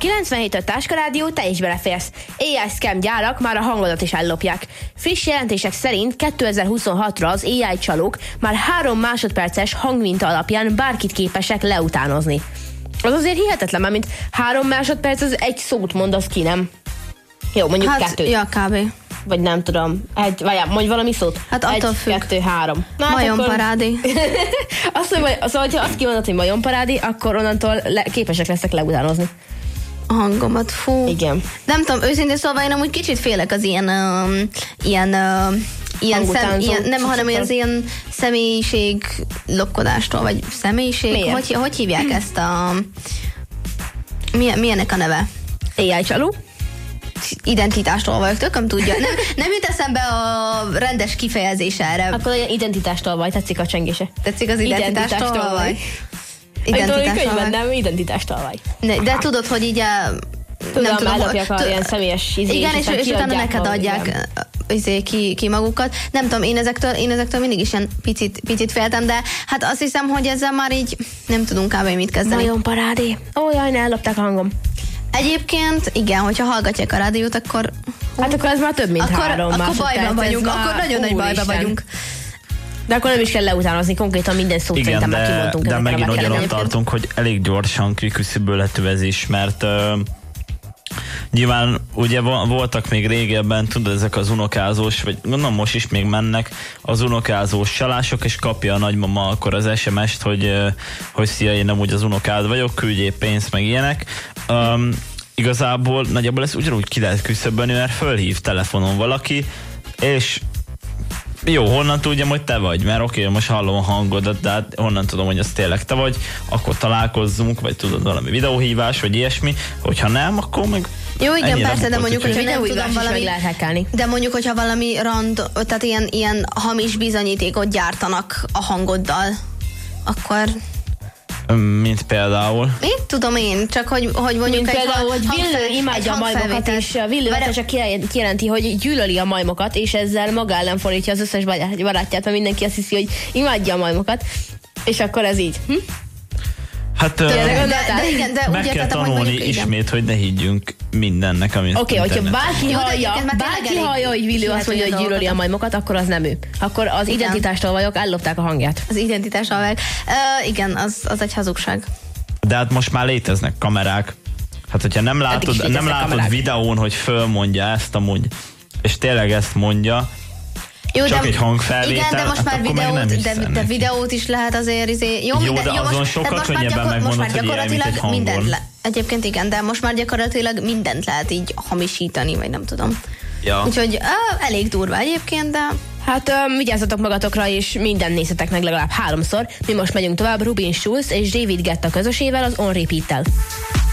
97 Táska Rádió, te is beleférsz. AI scam gyárak már a hangodat is ellopják. Friss jelentések szerint 2026-ra az AI csalók már 3 másodperces hangminta alapján bárkit képesek leutánozni. Az azért hihetetlen, mert mint 3 másodperc, az egy szót mondasz ki, nem? Jó, mondjuk 2. Ja, kb. Vagy nem tudom. Mondj valami szót. Hát attól 1, függ. 2, 3. Majomparádi. Szóval, hogyha azt kimondod, hogy majomparádi, akkor onnantól képesek leszek leutánozni. A hangomat, fú. Igen. Nem tudom, őszintén szólva én amúgy kicsit félek az ilyen nem, hanem az ilyen személyiség lopkodástól, vagy személyiség. Hogy hívják ezt a... Milyenek a neve? AI csaló? Identitástól vagy, tököm tudja. Nem jut eszembe a rendes kifejezés erre. Akkor olyan identitástól vagy, tetszik a csengése. Tetszik az identitástól vagy? Könyvben nem, identitástól vagy. De tudod, hogy így nem tudom, ellopják ilyen személyes izé. Igen, és utána neked adják ki magukat. Nem tudom, én ezektől mindig is ilyen picit féltem, de hát azt hiszem, hogy ezzel már így nem tudunk kb. Mit kezdeni. Nagyon parádé. Ó, jaj, ne ellopták a hangom. Egyébként, igen, hogyha hallgatják a rádiót, akkor... Hát akkor ez már több, mint 3 másodperc. Akkor bajban vagyunk, akkor nagyon nagy bajban vagyunk. De akkor nem is kell leutánozni, konkrétan minden szót szerintem már kimondtunk. De megint ugyanott tartunk, hogy elég gyorsan kiküszöbölhető ez is, mert nyilván ugye voltak még régebben, tudod, ezek az unokázós, vagy gondolom most is még mennek az unokázós csalások, és kapja a nagymama akkor az SMS-t, hogy szia, én nem úgy az unokád vagyok, küldjél pénzt, meg ilyenek. Igazából nagyjából ezt ugyanúgy ki lehet küszöbölni, mert fölhív telefonon valaki, és jó, honnan tudjam, hogy te vagy, mert oké, most hallom a hangodat, de hát honnan tudom, hogy az tényleg te vagy, akkor találkozzunk, vagy tudod, valami videóhívás, vagy ilyesmi, hogyha nem, akkor meg... Jó, igen, persze, de mondjuk, hogyha nem tudom valami... De mondjuk, hogyha valami tehát ilyen hamis bizonyítékot gyártanak a hangoddal, akkor... Mint például? Mit tudom én, csak hogy mondjuk mint például, hogy Villő imádja a majmokat, és a Villő csak kijelenti, hogy gyűlöli a majmokat, és ezzel maga ellen fordítja az összes barátját, mert mindenki azt hiszi, hogy imádja a majmokat, és akkor ez így. Hát meg kell tanulni ismét, hogy ne higgyünk mindennek, amit Oké, hogyha bárki hallja, hogy Villő azt mondja, hogy gyűlöli a majmokat, akkor az nem ő. Akkor az identitástól vagyok, ellopták a hangját. Az identitástól vagyok. Igen, az egy hazugság. De hát most már léteznek kamerák. Hát hogyha nem látod videón, hogy fölmondja ezt amúgy, és tényleg ezt mondja, jó, csak egy hangfelvétel, igen, de most már videót is lehet azért jó, de azon sokkal könnyebben megmondod, hogy ilyen, mint egy hangon. Egyébként igen, de most már gyakorlatilag mindent lehet így hamisítani, vagy nem tudom. Ja. Úgyhogy elég durva egyébként, de... Hát vigyázzatok magatokra, és mindent nézzetek meg legalább 3-szor. Mi most megyünk tovább Robin Schulz és David Guetta közösével az On Repeat-tel.